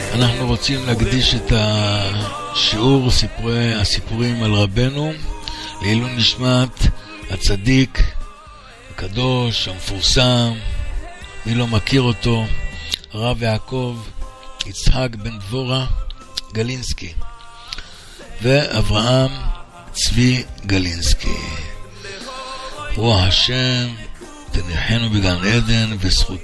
אנחנו רוצים להקדיש את השיעור הסיפורים על רבנו לעילוי נשמת הצדיק הקדוש המפורסם, מי לא מכיר אותו, הרב יעקב יצחק בן דבורה גלינסקי ואברהם צבי גלינסקי. רוח השם תניחנו בגן עדן וזכות